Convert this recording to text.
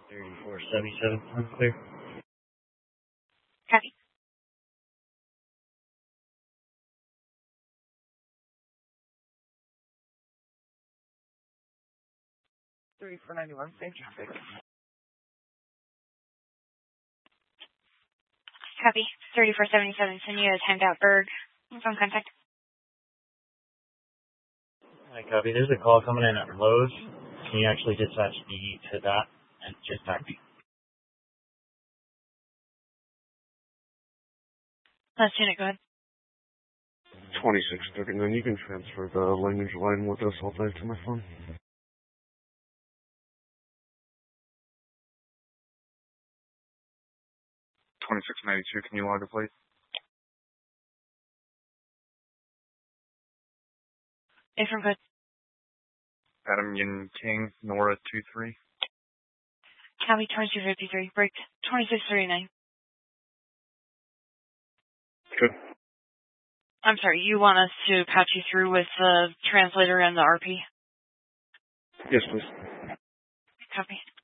3477, unclear. Copy. $34.91, same traffic. Copy. 3477, send you a timed out Berg. Phone contact. Hi, copy. There's a call coming in at Lowe's. Can you actually dispatch me to that and just back me? Last unit, go ahead. 2639, you can transfer the language line with us all day to my phone. 2692, can you log it, please? Affirm code. Adam Yin King, Nora 23. Copy 2253, break 2639. Good. I'm sorry, you want us to patch you through with the translator and the RP? Yes, please. Copy.